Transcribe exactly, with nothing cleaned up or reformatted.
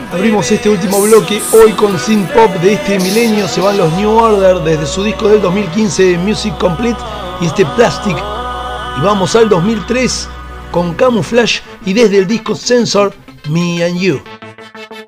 Abrimos este último bloque hoy con synth pop de este milenio. Se van los New Order desde su disco del dos mil quince Music Complete y este Plastic. Y vamos al dos mil tres con Camouflage y desde el disco Sensor Me and You.